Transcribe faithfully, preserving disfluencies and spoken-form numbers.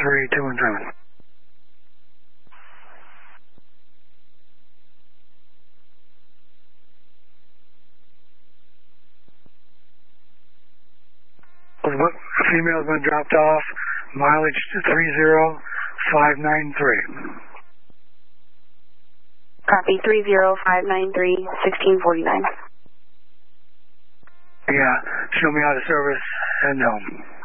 three two one seven. What female's been dropped off, mileage three zero five nine three. Copy, three zero five nine three, sixteen forty-nine. Yeah, show me how to service and home.